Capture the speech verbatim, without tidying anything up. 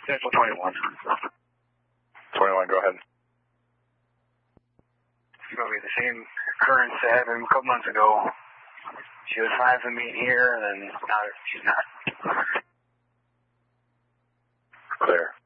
Central twenty-one. twenty-one, go ahead. It's going to be the same occurrence that happened a couple months ago. She was fine for me here, and then now she's not. Clear.